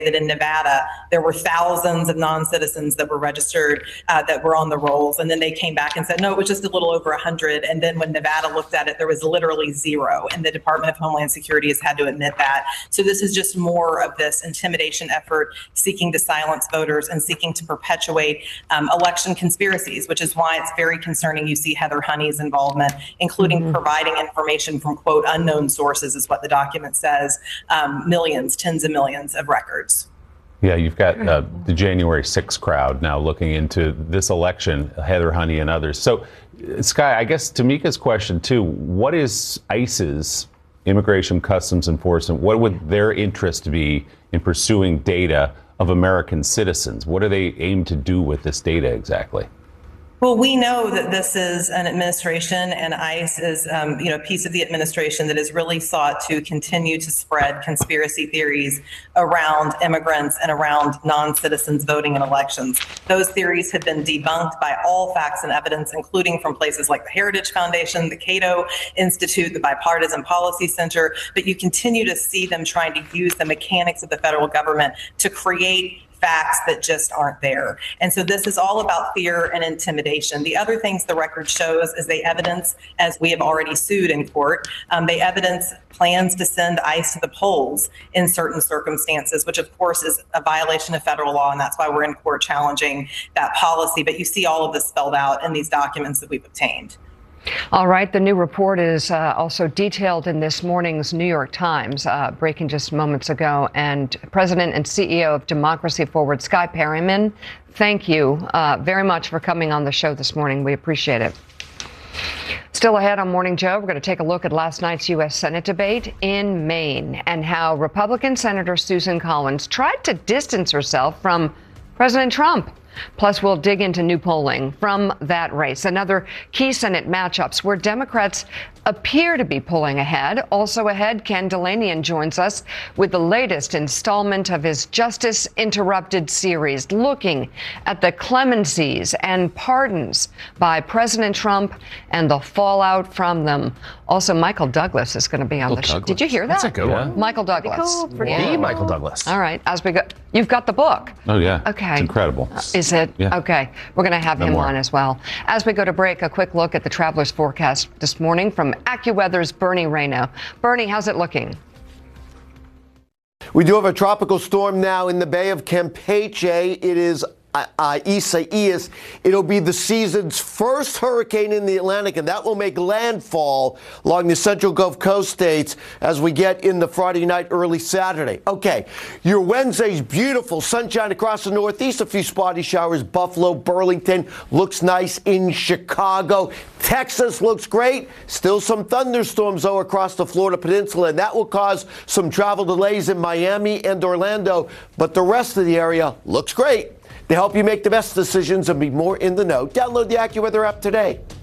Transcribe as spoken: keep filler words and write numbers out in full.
that in Nevada, there were thousands of non-citizens that were registered uh, that were on the rolls. And then they came back and said, no, it was just a little over one hundred. And then when Nevada looked at it, there was literally zero. And the Department of Homeland Security has had to admit that. So this is just more of this intimidation effort seeking to silence voters and seeking to perpetuate um, election conspiracies, which is why it's very concerning you see Heather Honey's involvement, including mm-hmm. providing information from, quote, unknown sources is what the document says, um, millions, tens of millions of records. Yeah, you've got uh, the January sixth crowd now looking into this election, Heather Honey and others. So, Sky, I guess Tamika's question too, what is ICE's, Immigration Customs Enforcement, what would their interest be in pursuing data of American citizens? What do they aim to do with this data exactly? Well, we know that this is an administration, and ICE is, um, you know, a piece of the administration that has really sought to continue to spread conspiracy theories around immigrants and around non-citizens voting in elections. Those theories have been debunked by all facts and evidence, including from places like the Heritage Foundation, the Cato Institute, the Bipartisan Policy Center, but you continue to see them trying to use the mechanics of the federal government to create facts that just aren't there. And so this is all about fear and intimidation. The other things the record shows is they evidence, as we have already sued in court, um, they evidence plans to send ICE to the polls in certain circumstances, which of course is a violation of federal law, and that's why we're in court challenging that policy. But you see all of this spelled out in these documents that we've obtained. All right. The new report is uh, also detailed in this morning's New York Times, uh, breaking just moments ago. And President and C E O of Democracy Forward, Sky Perryman, thank you uh, very much for coming on the show this morning. We appreciate it. Still ahead on Morning Joe, we're going to take a look at last night's U S Senate debate in Maine and how Republican Senator Susan Collins tried to distance herself from President Trump. Plus, we'll dig into new polling from that race and other key Senate matchups where Democrats appear to be pulling ahead. Also ahead, Ken Dilanian joins us with the latest installment of his Justice Interrupted series, looking at the clemencies and pardons by President Trump and the fallout from them. Also, Michael Douglas is going to be on the show. Did you hear that? That's a good one. Michael Douglas. Cool, yeah. Michael Douglas. All right. As we go, you've got the book. Oh, yeah. Okay. It's incredible. Uh, is it? Yeah. Okay. We're going to have him on as well. As we go to break, a quick look at the traveler's forecast this morning from AccuWeather's Bernie Rayno. Bernie, how's it looking? We do have a tropical storm now in the Bay of Campeche. It is Uh, uh, Isaias. It'll be the season's first hurricane in the Atlantic, and that will make landfall along the central Gulf Coast states as we get in the Friday night, early Saturday. Okay, your Wednesday's beautiful. Sunshine across the Northeast, a few spotty showers. Buffalo, Burlington looks nice in Chicago. Texas looks great. Still some thunderstorms, though, across the Florida Peninsula, and that will cause some travel delays in Miami and Orlando, but the rest of the area looks great. To help you make the best decisions and be more in the know, download the AccuWeather app today.